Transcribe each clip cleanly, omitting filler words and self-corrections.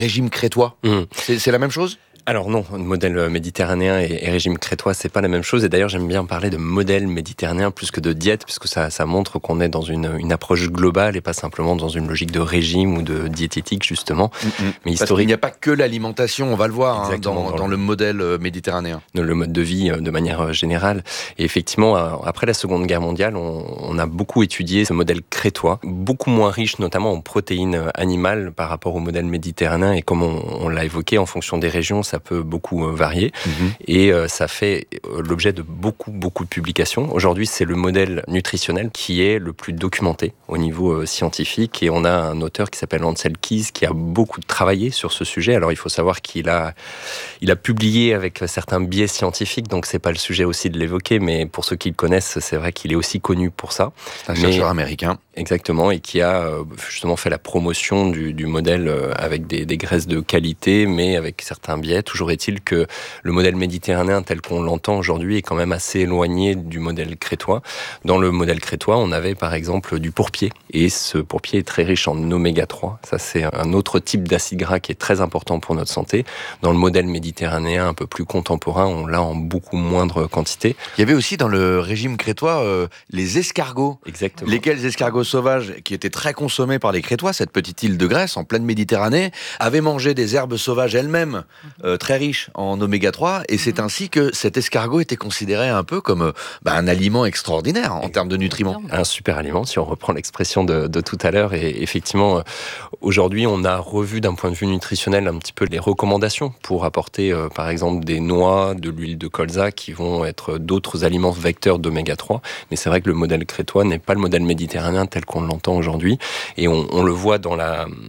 régime crétois. C'est la même chose ? Alors non, modèle méditerranéen et régime crétois, c'est pas la même chose. Et d'ailleurs, j'aime bien parler de modèle méditerranéen plus que de diète, puisque ça montre qu'on est dans une approche globale et pas simplement dans une logique de régime ou de diététique, justement. Mais parce qu'il n'y a pas que l'alimentation, on va le voir dans le modèle méditerranéen. Le mode de vie de manière générale. Et effectivement, après la Seconde Guerre mondiale, on a beaucoup étudié ce modèle crétois, beaucoup moins riche notamment en protéines animales par rapport au modèle méditerranéen. Et comme on l'a évoqué, en fonction des régions, ça peut beaucoup varier. Et ça fait l'objet de beaucoup de publications. Aujourd'hui, c'est le modèle nutritionnel qui est le plus documenté au niveau scientifique. Et on a un auteur qui s'appelle Ansel Keys qui a beaucoup travaillé sur ce sujet. Alors, il faut savoir qu'il a publié avec certains biais scientifiques, donc c'est pas le sujet aussi de l'évoquer, mais pour ceux qui le connaissent, c'est vrai qu'il est aussi connu pour ça. C'est un chercheur américain. Exactement, et qui a justement fait la promotion du modèle avec des graisses de qualité, mais avec certains biais. Toujours est-il que le modèle méditerranéen tel qu'on l'entend aujourd'hui est quand même assez éloigné du modèle crétois. Dans le modèle crétois, on avait par exemple du pourpier, et ce pourpier est très riche en oméga 3. Ça, c'est un autre type d'acide gras qui est très important pour notre santé. Dans le modèle méditerranéen un peu plus contemporain, on l'a en beaucoup moindre quantité. Il y avait aussi dans le régime crétois les escargots. Exactement. Lesquels escargots sauvages, qui étaient très consommés par les Crétois, cette petite île de Grèce en pleine Méditerranée, avaient mangé des herbes sauvages elles-mêmes très riches en oméga 3, et c'est ainsi que cet escargot était considéré un peu comme un aliment extraordinaire en termes de nutriments. Un super aliment, si on reprend l'expression de tout à l'heure. Et effectivement, aujourd'hui, on a revu d'un point de vue nutritionnel un petit peu les recommandations pour apporter, par exemple, des noix, de l'huile de colza, qui vont être d'autres aliments vecteurs d'oméga 3. Mais c'est vrai que le modèle crétois n'est pas le modèle méditerranéen tel qu'on l'entend aujourd'hui. Et on le voit dans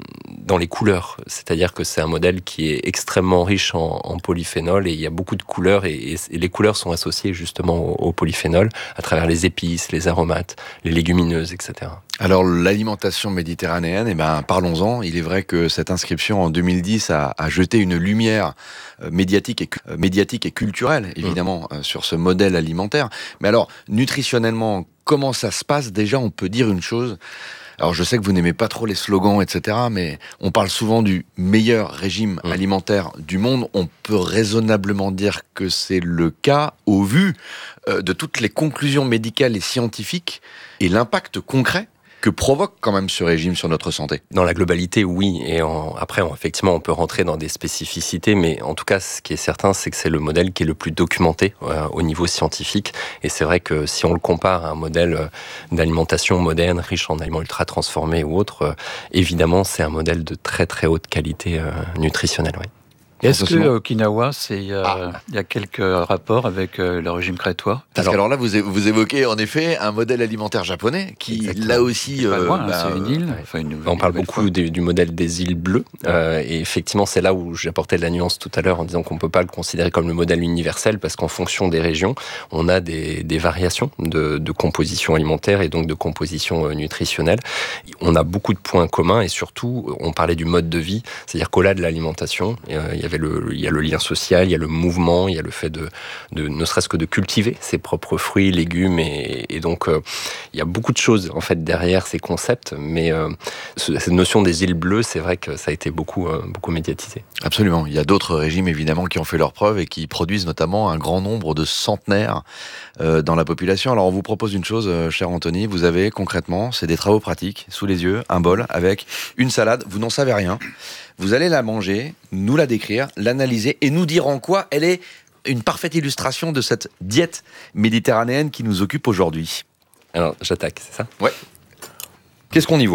les couleurs. C'est-à-dire que c'est un modèle qui est extrêmement riche en polyphénol, et il y a beaucoup de couleurs, et les couleurs sont associées justement au polyphénol à travers les épices, les aromates, les légumineuses, etc. Alors, l'alimentation méditerranéenne, parlons-en. Il est vrai que cette inscription en 2010 a jeté une lumière médiatique et culturelle, évidemment, sur ce modèle alimentaire. Mais alors, nutritionnellement, comment ça se passe ? Déjà, on peut dire une chose. Alors, je sais que vous n'aimez pas trop les slogans, etc., mais on parle souvent du meilleur régime alimentaire du monde. On peut raisonnablement dire que c'est le cas au vu de toutes les conclusions médicales et scientifiques et l'impact concret que provoque quand même ce régime sur notre santé. Dans la globalité, oui. Et après, effectivement, on peut rentrer dans des spécificités, mais en tout cas, ce qui est certain, c'est que c'est le modèle qui est le plus documenté au niveau scientifique. Et c'est vrai que si on le compare à un modèle d'alimentation moderne, riche en aliments ultra transformés ou autres, évidemment, c'est un modèle de très très haute qualité nutritionnelle. Oui. Est-ce que Okinawa, il y a quelques rapports avec le régime crétois ? Parce qu'alors là, vous évoquez en effet un modèle alimentaire japonais qui, exactement, là aussi... C'est pas loin, c'est une île. On parle beaucoup du modèle des îles bleues. Et effectivement, c'est là où j'apportais de la nuance tout à l'heure en disant qu'on ne peut pas le considérer comme le modèle universel, parce qu'en fonction des régions, on a des variations de composition alimentaire et donc de composition nutritionnelle. On a beaucoup de points communs, et surtout, on parlait du mode de vie, c'est-à-dire qu'au-delà de l'alimentation, il y a le lien social, il y a le mouvement, il y a le fait de ne serait-ce que de cultiver ses propres fruits, légumes, et donc il y a beaucoup de choses en fait derrière ces concepts, mais cette notion des îles bleues, c'est vrai que ça a été beaucoup médiatisé. Absolument, il y a d'autres régimes évidemment qui ont fait leurs preuves et qui produisent notamment un grand nombre de centenaires dans la population. Alors on vous propose une chose, cher Anthony, vous avez concrètement, c'est des travaux pratiques, sous les yeux, un bol avec une salade, vous n'en savez rien. Vous allez la manger, nous la décrire, l'analyser et nous dire en quoi elle est une parfaite illustration de cette diète méditerranéenne qui nous occupe aujourd'hui. Alors, j'attaque, c'est ça ? Ouais. Qu'est-ce qu'on y voit ?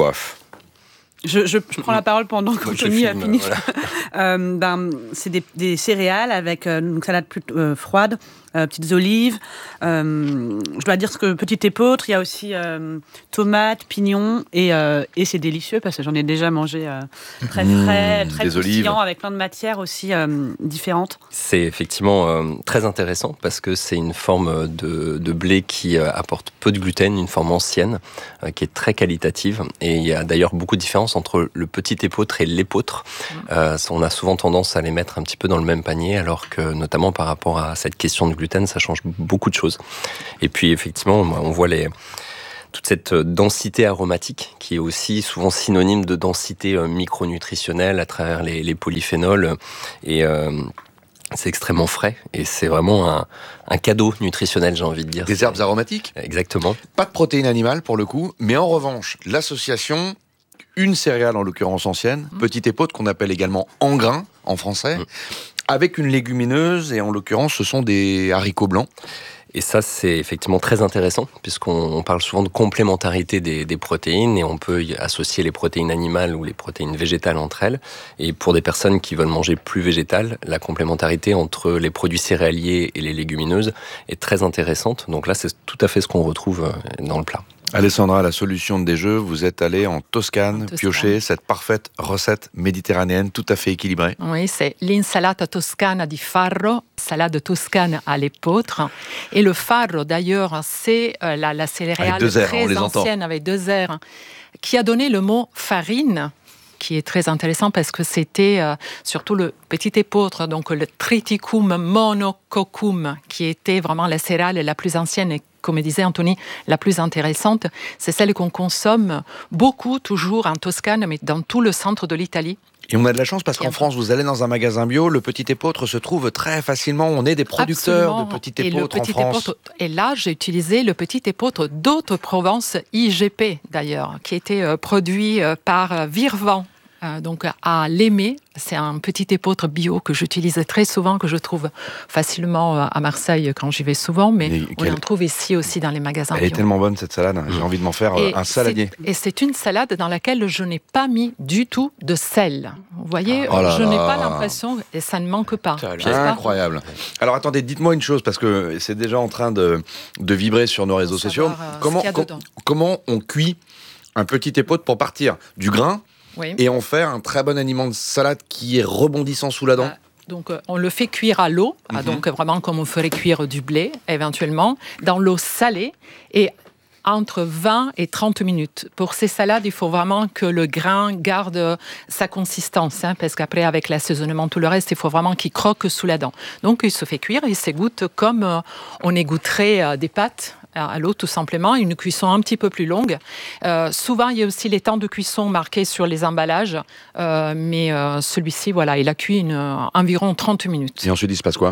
Je prends la parole pendant qu'Anthony a fini. Voilà. C'est des céréales avec une salade plus froide, petites olives. Je dois dire que petite épeautre, il y a aussi tomates, pignons, et c'est délicieux parce que j'en ai déjà mangé très frais, très croustillant, avec plein de matières aussi différentes. C'est effectivement très intéressant parce que c'est une forme de blé qui apporte peu de gluten, une forme ancienne qui est très qualitative, et il y a d'ailleurs beaucoup de différences entre le petit épeautre et l'épeautre. On a souvent tendance à les mettre un petit peu dans le même panier, alors que notamment par rapport à cette question de gluten, ça change beaucoup de choses. Et puis effectivement, on voit toute cette densité aromatique qui est aussi souvent synonyme de densité micronutritionnelle à travers les polyphénols. Et c'est extrêmement frais et c'est vraiment un cadeau nutritionnel, j'ai envie de dire. Des herbes aromatiques ? Exactement. Pas de protéines animales pour le coup, mais en revanche, l'association, une céréale en l'occurrence ancienne, petite épeautre qu'on appelle également engrain en français, avec une légumineuse et en l'occurrence ce sont des haricots blancs. Et ça, c'est effectivement très intéressant, puisqu'on parle souvent de complémentarité des protéines, et on peut y associer les protéines animales ou les protéines végétales entre elles. Et pour des personnes qui veulent manger plus végétal, la complémentarité entre les produits céréaliers et les légumineuses est très intéressante. Donc là, c'est tout à fait ce qu'on retrouve dans le plat. Alessandra, la solution des jeux, vous êtes allée en Toscane, piocher cette parfaite recette méditerranéenne tout à fait équilibrée. Oui, c'est l'insalata toscana di farro, salade toscane à l'épeautre. Et le farro, d'ailleurs, c'est la céréale très ancienne avec 2 R, qui a donné le mot farine, qui est très intéressant parce que c'était surtout le petit épeautre, donc le Triticum monococcum, qui était vraiment la céréale la plus ancienne et, comme disait Anthony, la plus intéressante. C'est celle qu'on consomme beaucoup, toujours en Toscane, mais dans tout le centre de l'Italie. Et on a de la chance parce qu'en France, vous allez dans un magasin bio, le petit épeautre se trouve très facilement. On est des producteurs de petit épeautre en France. Et là, j'ai utilisé le petit épeautre d'Haute-Provence, IGP d'ailleurs, qui était produit par Virvan. Donc à l'Aimé, c'est un petit épeautre bio que j'utilise très souvent, que je trouve facilement à Marseille quand j'y vais souvent, mais on en trouve ici aussi dans les magasins bio. Elle est tellement bonne cette salade, j'ai envie de m'en faire un saladier. Et c'est une salade dans laquelle je n'ai pas mis du tout de sel. Vous voyez, je n'ai pas l'impression, et ça ne manque pas. Incroyable. Alors attendez, dites-moi une chose, parce que c'est déjà en train de vibrer sur nos réseaux sociaux. Comment on cuit un petit épeautre pour partir du grain et en faire un très bon aliment de salade qui est rebondissant sous la dent? Donc, on le fait cuire à l'eau, donc vraiment comme on ferait cuire du blé, éventuellement, dans l'eau salée, et entre 20 et 30 minutes. Pour ces salades, il faut vraiment que le grain garde sa consistance, parce qu'après, avec l'assaisonnement, tout le reste, il faut vraiment qu'il croque sous la dent. Donc, il se fait cuire, il s'égoutte comme on égouttrait des pâtes à l'eau, tout simplement, une cuisson un petit peu plus longue. Souvent, il y a aussi les temps de cuisson marqués sur les emballages, mais celui-ci, voilà, il a cuit environ 30 minutes. Et ensuite, il se passe quoi ?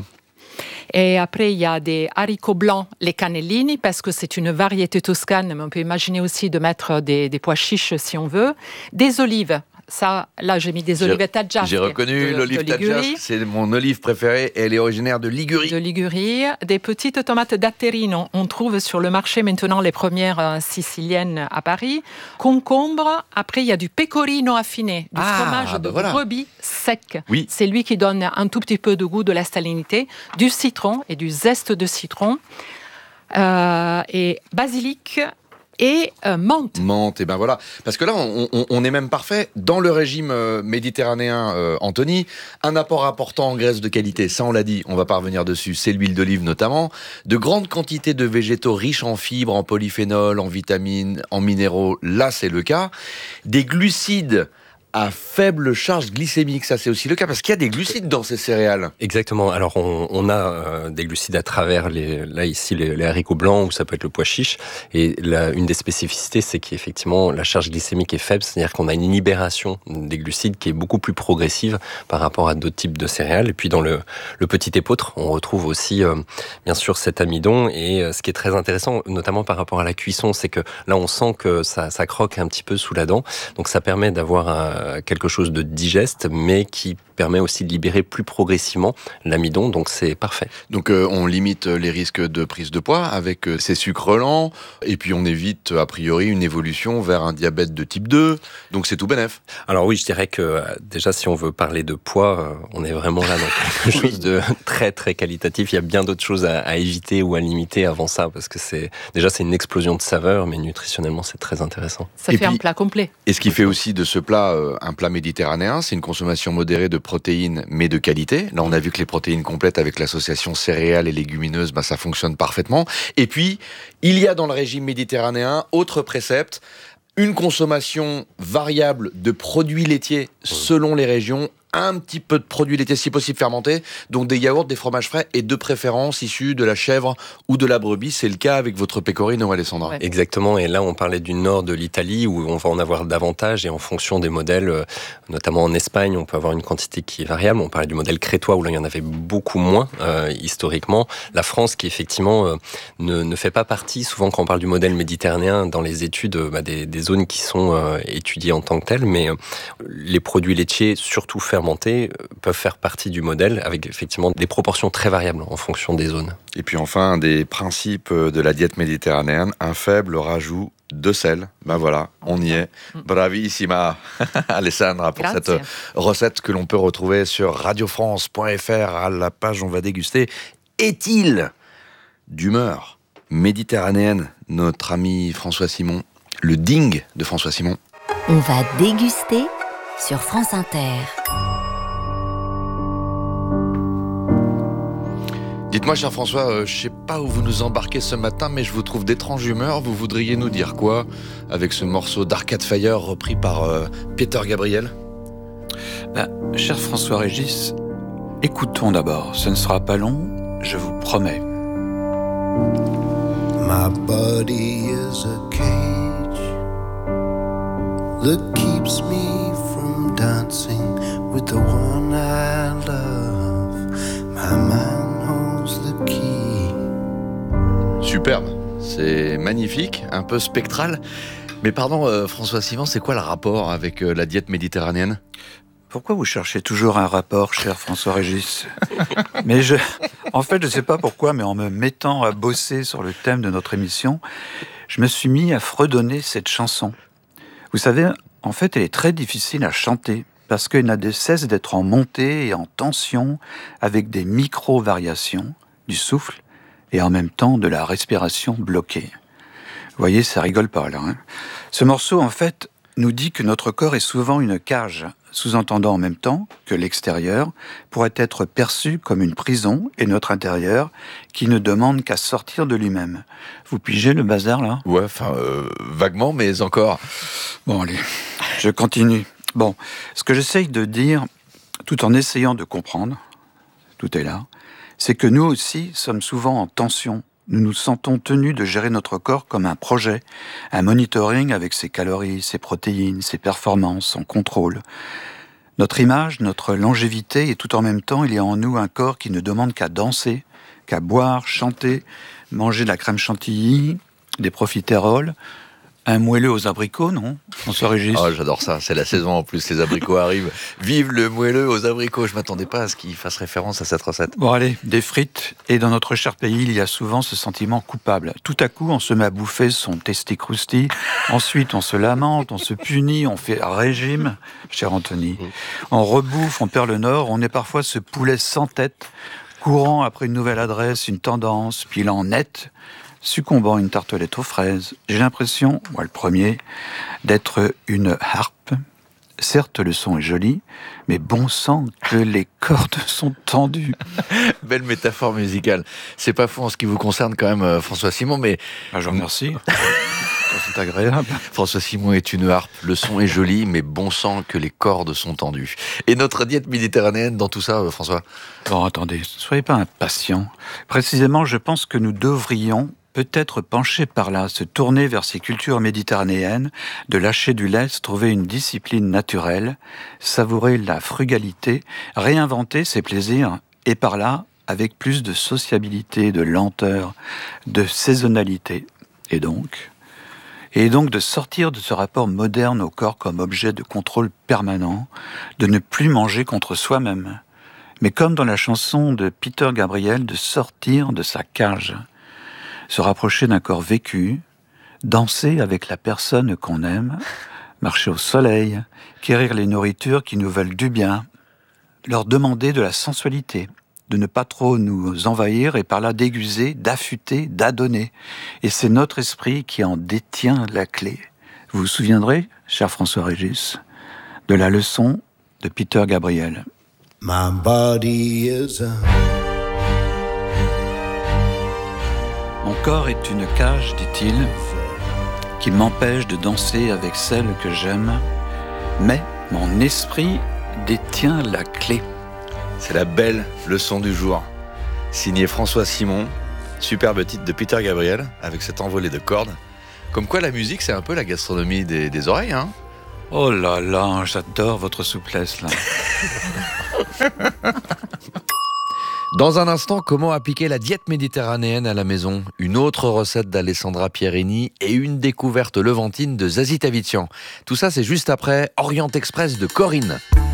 Et après, il y a des haricots blancs, les cannellini, parce que c'est une variété toscane, mais on peut imaginer aussi de mettre des pois chiches si on veut. Des olives. Ça, là, j'ai mis des olives Taggiasche. J'ai reconnu l'olive Taggiasche, c'est mon olive préférée, elle est originaire de Ligurie. De Ligurie. Des petites tomates datterino, on trouve sur le marché maintenant les premières siciliennes à Paris. Concombre, après il y a du pecorino affiné, du fromage de brebis sec. Oui. C'est lui qui donne un tout petit peu de goût, de la salinité, du citron et du zeste de citron, et basilic, et menthe. Menthe, et ben voilà. Parce que là, on est même parfait. Dans le régime méditerranéen, Anthony, un apport important en graisse de qualité, ça on l'a dit, on va pas revenir dessus, c'est l'huile d'olive notamment. De grandes quantités de végétaux riches en fibres, en polyphénols, en vitamines, en minéraux, là c'est le cas. Des glucides à faible charge glycémique, ça c'est aussi le cas, parce qu'il y a des glucides dans ces céréales. Exactement, alors on a des glucides à travers les haricots blancs, ou ça peut être le pois chiche, et une des spécificités, c'est qu'effectivement la charge glycémique est faible, c'est-à-dire qu'on a une libération des glucides qui est beaucoup plus progressive par rapport à d'autres types de céréales. Et puis dans le petit épeautre, on retrouve aussi bien sûr cet amidon, et ce qui est très intéressant, notamment par rapport à la cuisson, c'est que là on sent que ça croque un petit peu sous la dent, donc ça permet d'avoir quelque chose de digeste, mais qui permet aussi de libérer plus progressivement l'amidon, donc c'est parfait. Donc on limite les risques de prise de poids avec ces sucres lents, et puis on évite a priori une évolution vers un diabète de type 2, donc c'est tout bénef. Alors oui, je dirais que déjà si on veut parler de poids, on est vraiment là dans quelque chose de très très qualitatif. Il y a bien d'autres choses à éviter ou à limiter avant ça, parce que c'est une explosion de saveurs, mais nutritionnellement c'est très intéressant. Ça fait un plat complet. Et ce qui fait aussi de ce plat un plat méditerranéen, c'est une consommation modérée de protéines, mais de qualité. Là, on a vu que les protéines complètes avec l'association céréales et légumineuses, ça fonctionne parfaitement. Et puis, il y a dans le régime méditerranéen, autre précepte, une consommation variable de produits laitiers selon les régions, un petit peu de produits laitiers, si possible fermentés, donc des yaourts, des fromages frais et de préférence issus de la chèvre ou de la brebis. C'est le cas avec votre pecorino, Alessandra. Ouais. Exactement, et là on parlait du nord de l'Italie où on va en avoir davantage et en fonction des modèles, notamment en Espagne, on peut avoir une quantité qui est variable. On parlait du modèle crétois où là il y en avait beaucoup moins historiquement. La France qui effectivement ne fait pas partie, souvent quand on parle du modèle méditerranéen dans les études des zones qui sont étudiées en tant que telles, mais les produits laitiers, surtout fermentés, peuvent faire partie du modèle avec effectivement des proportions très variables en fonction des zones. Et puis enfin, un des principes de la diète méditerranéenne, un faible rajout de sel. Ben voilà, on y est. Bravissima, Alessandra, pour Grazie. cette recette que l'on peut retrouver sur radiofrance.fr à la page On va déguster. Est-il d'humeur méditerranéenne, notre ami François Simon, le ding de François Simon? On va déguster sur France Inter. Dites-moi, cher François, je sais pas où vous nous embarquez ce matin, mais je vous trouve d'étrange humeur. Vous voudriez nous dire quoi avec ce morceau d'Arcade Fire repris par Peter Gabriel? Cher François-Régis, écoutons d'abord. Ce ne sera pas long, je vous promets. My body is a cage that keeps me from dancing with the one I love. My mind holds the key. Superbe, c'est magnifique, un peu spectral. Mais pardon, François Simon, c'est quoi le rapport avec la diète méditerranéenne? Pourquoi vous cherchez toujours un rapport, cher François-Régis? Mais en fait, je ne sais pas pourquoi, mais en me mettant à bosser sur le thème de notre émission, je me suis mis à fredonner cette chanson. Vous savez, en fait, elle est très difficile à chanter, parce qu'elle n'a de cesse d'être en montée et en tension, avec des micro-variations du souffle, et en même temps de la respiration bloquée. Vous voyez, ça rigole pas là. Hein. Ce morceau, en fait, nous dit que notre corps est souvent une cage, sous-entendant en même temps que l'extérieur pourrait être perçu comme une prison et notre intérieur qui ne demande qu'à sortir de lui-même. Vous pigez le bazar là? Ouais, enfin, vaguement, mais encore. Bon, allez, je continue. Bon, ce que j'essaye de dire, tout en essayant de comprendre, tout est là, c'est que nous aussi sommes souvent en tension. Nous nous sentons tenus de gérer notre corps comme un projet, un monitoring avec ses calories, ses protéines, ses performances, son contrôle. Notre image, notre longévité, et tout en même temps, il y a en nous un corps qui ne demande qu'à danser, qu'à boire, chanter, manger de la crème chantilly, des profiteroles, un moelleux aux abricots, non, François-Régis? Oh, j'adore ça, c'est la saison en plus, les abricots arrivent. Vive le moelleux aux abricots, je m'attendais pas à ce qu'il fasse référence à cette recette. Bon allez, des frites, et dans notre cher pays, il y a souvent ce sentiment coupable. Tout à coup, on se met à bouffer son testi-crousti, ensuite on se lamente, on se punit, on fait régime, cher Anthony. On rebouffe, on perd le nord, on est parfois ce poulet sans tête, courant après une nouvelle adresse, une tendance, puis en net, succombant à une tartelette aux fraises. J'ai l'impression, moi le premier, d'être une harpe. Certes, le son est joli, mais bon sang que les cordes sont tendues. Belle métaphore musicale. C'est pas fou en ce qui vous concerne quand même, François Simon, mais... Je vous remercie. C'est agréable. François Simon est une harpe. Le son est joli, mais bon sang que les cordes sont tendues. Et notre diète méditerranéenne dans tout ça, François? Bon, attendez, ne soyez pas impatients. Précisément, je pense que nous devrions peut-être pencher par là, se tourner vers ces cultures méditerranéennes, de lâcher du lest, trouver une discipline naturelle, savourer la frugalité, réinventer ses plaisirs, et par là, avec plus de sociabilité, de lenteur, de saisonnalité. Et donc de sortir de ce rapport moderne au corps comme objet de contrôle permanent, de ne plus manger contre soi-même, mais comme dans la chanson de Peter Gabriel, de sortir de sa cage, se rapprocher d'un corps vécu, danser avec la personne qu'on aime, marcher au soleil, quérir les nourritures qui nous veulent du bien, leur demander de la sensualité, de ne pas trop nous envahir et par là d'aiguiser, d'affûter, d'adonner. Et c'est notre esprit qui en détient la clé. Vous vous souviendrez, cher François-Régis, de la leçon de Peter Gabriel. My body is a... Mon corps est une cage, dit-il, qui m'empêche de danser avec celle que j'aime, mais mon esprit détient la clé. C'est la belle leçon du jour. Signé François Simon, superbe titre de Peter Gabriel, avec cette envolée de cordes. Comme quoi la musique, c'est un peu la gastronomie des oreilles, hein. Oh là là, j'adore votre souplesse là. Dans un instant, comment appliquer la diète méditerranéenne à la maison? Une autre recette d'Alessandra Pierini et une découverte levantine de Zazie Tavitian. Tout ça, c'est juste après Orient Express de Corinne.